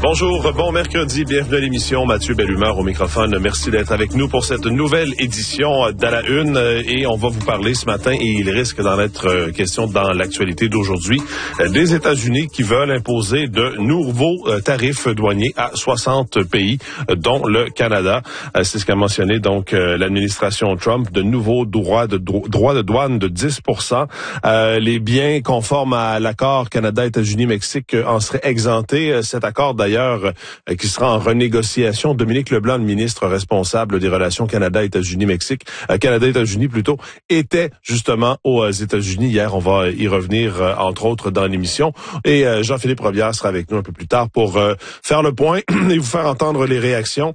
Bonjour, bon mercredi, bienvenue à l'émission. Mathieu Bellumeur au microphone. Merci d'être avec nous pour cette nouvelle édition d'À la Une. Et on va vous parler ce matin, et il risque d'en être question dans l'actualité d'aujourd'hui, des États-Unis qui veulent imposer de nouveaux tarifs douaniers à 60 pays, dont le Canada. C'est ce qu'a mentionné donc l'administration Trump, de nouveaux droits de douane de 10%. Les biens conformes à l'accord Canada-États-Unis-Mexique en seraient exemptés. Cet accord d'ailleurs qui sera en renégociation. Dominique Leblanc, le ministre responsable des relations Canada-États-Unis-Mexique, Canada-États-Unis plutôt, était justement aux États-Unis hier. On va y revenir entre autres dans l'émission. Et Jean-Philippe Robillard sera avec nous un peu plus tard pour faire le point et vous faire entendre les réactions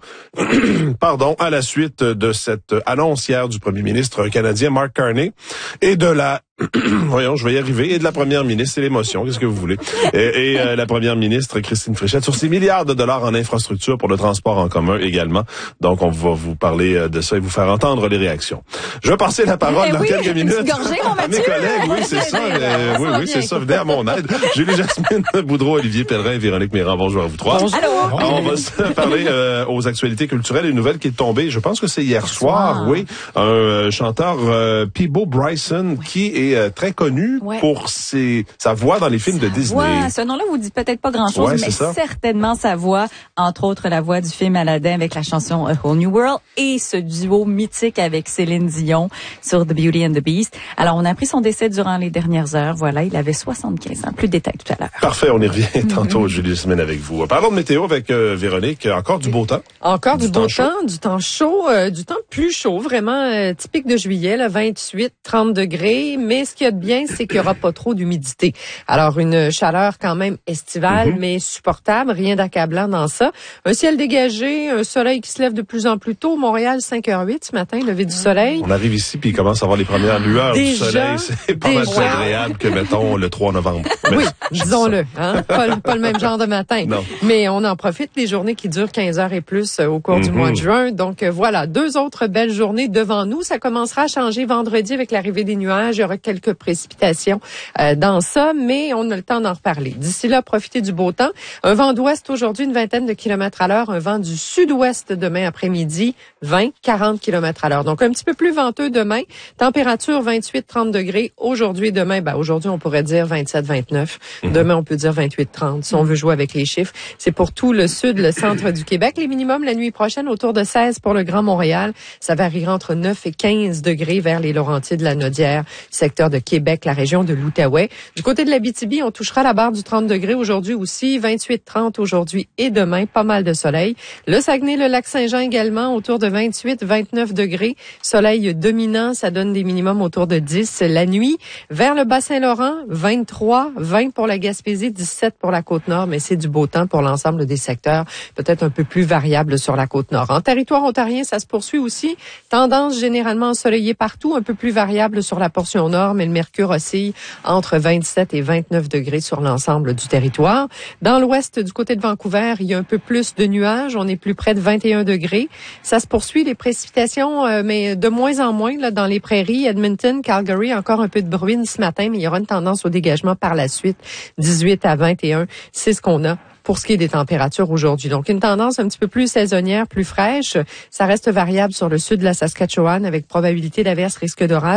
à la suite de cette annonce hier du premier ministre canadien Mark Carney et de la voyons, je vais y arriver. Et de la première ministre, c'est l'émotion, qu'est-ce que vous voulez. Et la première ministre, Christine Fréchette, sur ces milliards de dollars en infrastructure pour le transport en commun également. Donc, on va vous parler de ça et vous faire entendre les réactions. Je vais passer la parole dans quelques minutes à mes collègues. Oui, c'est ça. Oui, c'est ça. Venez à mon aide. Julie Jasmine Boudreau, Olivier Pellerin et Véronique Méran. Bonjour à vous trois. Bonjour. Alors, on va se parler aux actualités culturelles. Une nouvelle qui est tombée, je pense que c'est hier soir, oui. Un chanteur, Peabo Bryson, qui est très connu pour sa voix dans les films de Disney. Ce nom-là vous dit peut-être pas grand-chose, mais certainement sa voix, entre autres la voix du film Aladdin avec la chanson A Whole New World et ce duo mythique avec Céline Dion sur The Beauty and the Beast. Alors, on a appris son décès durant les dernières heures. Voilà, il avait 75 ans. Plus de détails tout à l'heure. Parfait, on y revient tantôt, Julie, semaine avec vous. Parlons de météo avec Véronique. Encore du beau temps. Encore du beau temps, du temps chaud, du temps plus chaud, vraiment typique de juillet, là, 28, 30 degrés. Mais ce qu'il y a de bien, c'est qu'il n'y aura pas trop d'humidité. Alors, une chaleur quand même estivale, mais supportable, rien d'accablant dans ça. Un ciel dégagé, un soleil qui se lève de plus en plus tôt. Montréal, 5h08 ce matin, lever du soleil. On arrive ici, puis il commence à avoir les premières lueurs du soleil. C'est pas mal plus agréable que, mettons, le 3 novembre. Oui, disons-le. Hein? Pas le même genre de matin. Non. Mais on en profite, les journées qui durent 15 heures et plus au cours du mois de juin. Donc, voilà, 2 autres belles journées devant nous. Ça commencera à changer vendredi avec l'arrivée des nuages. Il y aura quelques précipitations dans ça, mais on a le temps d'en reparler. D'ici là, profitez du beau temps. Un vent d'ouest aujourd'hui, une vingtaine de kilomètres à l'heure. Un vent du sud-ouest demain après-midi, 20-40 kilomètres à l'heure. Donc, un petit peu plus venteux demain. Température 28-30 degrés. Aujourd'hui et demain, aujourd'hui, on pourrait dire 27-29. Demain, on peut dire 28-30 si on veut jouer avec les chiffres. C'est pour tout le sud, le centre du Québec. Les minimums la nuit prochaine autour de 16 pour le Grand Montréal. Ça variera entre 9 et 15 degrés vers les Laurentides, la Naudière, secteur de Québec, la région de l'Outaouais. Du côté de l'Abitibi, on touchera la barre du 30 degrés aujourd'hui aussi, 28-30 aujourd'hui et demain, pas mal de soleil. Le Saguenay, le Lac-Saint-Jean également, autour de 28-29 degrés. Soleil dominant, ça donne des minimums autour de 10 la nuit. Vers le Bas-Saint-Laurent, 23, 20 pour la Gaspésie, 17 pour la Côte-Nord, mais c'est du beau temps pour l'ensemble des secteurs, peut-être un peu plus variable sur la Côte-Nord. En territoire ontarien, ça se poursuit aussi. Tendance généralement ensoleillée partout, un peu plus variable sur la portion nord, mais le mercure oscille entre 27 et 29 degrés sur l'ensemble du territoire. Dans l'ouest, du côté de Vancouver, il y a un peu plus de nuages. On est plus près de 21 degrés. Ça se poursuit, les précipitations, mais de moins en moins là, dans les prairies. Edmonton, Calgary, encore un peu de bruine ce matin, mais il y aura une tendance au dégagement par la suite. 18 à 21, c'est ce qu'on a pour ce qui est des températures aujourd'hui. Donc, une tendance un petit peu plus saisonnière, plus fraîche. Ça reste variable sur le sud de la Saskatchewan avec probabilité d'averse, risque d'orage.